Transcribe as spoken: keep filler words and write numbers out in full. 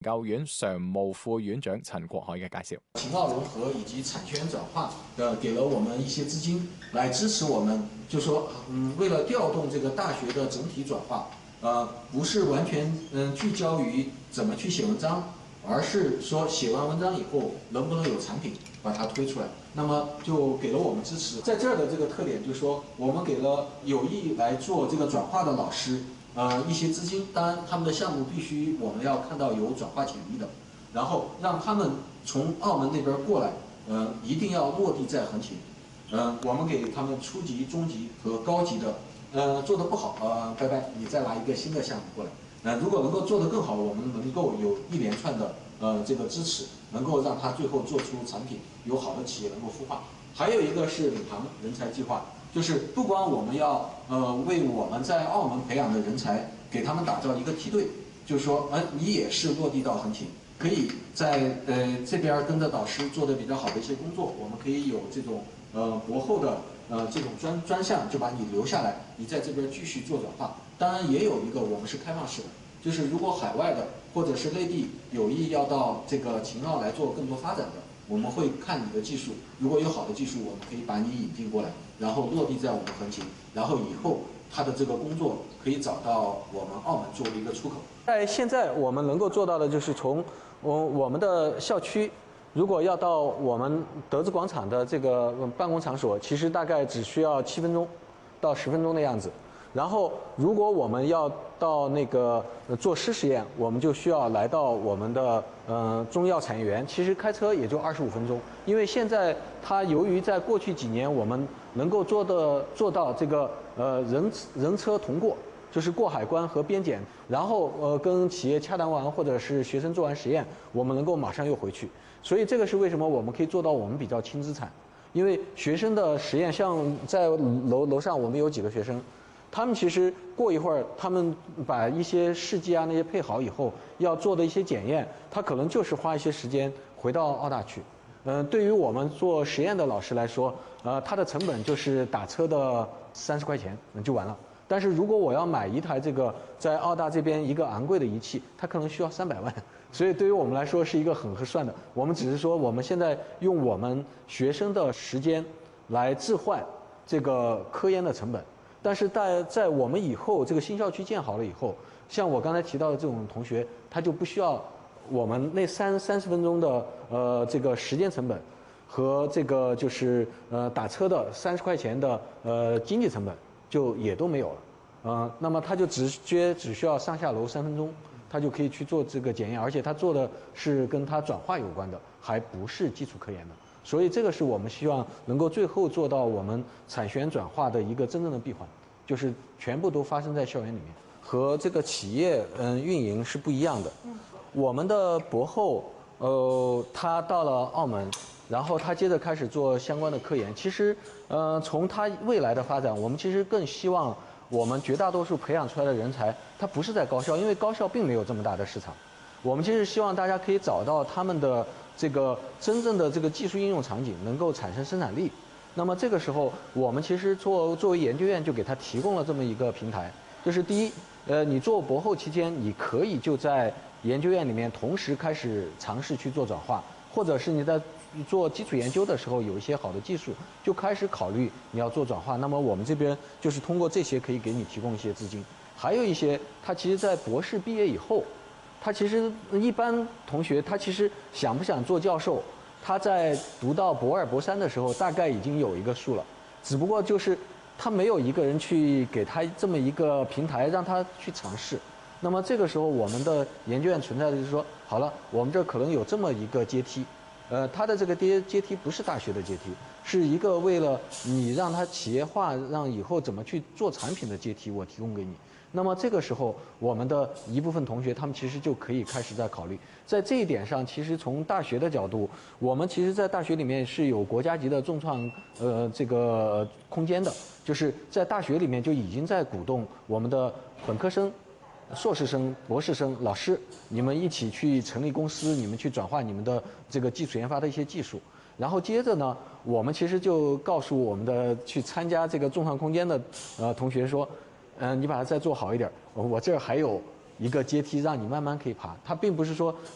究院常務副院長陳國海嘅介紹。 情报融合以及产权转化，呃，给了我们一些资金来支持我们，就说，嗯，为了调动这个大学的整体转化，呃，不是完全嗯聚焦于怎么去写文章，而是说写完文章以后能不能有产品把它推出来，那么就给了我们支持。在这儿的这个特点就是说，我们给了有意来做这个转化的老师。呃，一些资金，当然他们的项目必须我们要看到有转化潜力的，然后让他们从澳门那边过来，呃，一定要落地在横琴，呃，我们给他们初级、中级和高级的，呃，做得不好，呃，拜拜，你再来一个新的项目过来。呃，如果能够做得更好，我们能够有一连串的呃这个支持，能够让他最后做出产品，有好的企业能够孵化。还有一个是领航人才计划。就是不光我们要呃为我们在澳门培养的人才给他们打造一个梯队，就是说，呃，你也是落地到横琴，可以在呃这边跟着导师做的比较好的一些工作，我们可以有这种呃博后的呃这种专专项，就把你留下来，你在这边继续做转化。当然也有一个我们是开放式的，就是如果海外的或者是内地有意要到这个秦澳来做更多发展的。我们会看你的技术，如果有好的技术，我们可以把你引进过来，然后落地在我们横琴，然后以后他的这个工作可以找到我们澳门作为一个出口。 在现在我们能够做到的就是从我我们的校区，如果要到我们德资广场的这个办公场所，其实大概只需要七分钟到十分钟的样子。然后，如果我们要到那个做湿实验，我们就需要来到我们的呃中药产业园，其实开车也就二十五分钟。因为现在它由于在过去几年我们能够做的做到这个呃人人车同过，就是过海关和边检，然后呃跟企业洽谈完或者是学生做完实验，我们能够马上又回去。所以这个是为什么我们可以做到我们比较轻资产，因为学生的实验，像在楼楼上我们有几个学生。他们其实过一会儿，他们把一些试剂啊那些配好以后，要做的一些检验，他可能就是花一些时间回到澳大去。嗯、呃，对于我们做实验的老师来说，呃，它的成本就是打车的三十块钱就完了。但是如果我要买一台这个在澳大这边一个昂贵的仪器，它可能需要三百万，所以对于我们来说是一个很合算的。我们只是说我们现在用我们学生的时间来置换这个科研的成本。但是在在我们以后这个新校区建好了以后，像我刚才提到的这种同学，他就不需要我们那三三十分钟的呃这个时间成本和这个就是呃打车的三十块钱的呃经济成本就也都没有了，呃，那么他就直接只需要上下楼三分钟，他就可以去做这个检验，而且他做的是跟他转化有关的，还不是基础科研的。所以这个是我们希望能够最后做到我们产学转化的一个真正的闭环，就是全部都发生在校园里面，和这个企业嗯运营是不一样的。我们的博后呃他到了澳门，然后他接着开始做相关的科研。其实呃从他未来的发展，我们其实更希望我们绝大多数培养出来的人才，他不是在高校，因为高校并没有这么大的市场。我们其实希望大家可以找到他们的这个真正的这个技术应用场景，能够产生生产力。那么这个时候，我们其实作作为研究院就给他提供了这么一个平台，就是第一，呃，你做博后期间，你可以就在研究院里面同时开始尝试去做转化，或者是你在做基础研究的时候有一些好的技术，就开始考虑你要做转化。那么我们这边就是通过这些可以给你提供一些资金，还有一些他其实在博士毕业以后。他其实一般同学，他其实想不想做教授，他在读到博二、博三的时候，大概已经有一个数了，只不过就是他没有一个人去给他这么一个平台，让他去尝试。那么这个时候，我们的研究院存在的就是说，好了，我们这可能有这么一个阶梯，呃，他的这个阶阶梯不是大学的阶梯，是一个为了你让他企业化，让以后怎么去做产品的阶梯，我提供给你。那么这个时候，我们的一部分同学，他们其实就可以开始在考虑，在这一点上，其实从大学的角度，我们其实，在大学里面是有国家级的重创呃这个空间的，就是在大学里面就已经在鼓动我们的本科生、硕士生、博士生、老师，你们一起去成立公司，你们去转化你们的这个基础研发的一些技术。然后接着呢，我们其实就告诉我们的去参加这个重创空间的呃同学说。嗯、呃，你把它再做好一点，我这儿还有一个阶梯让你慢慢可以爬。它并不是说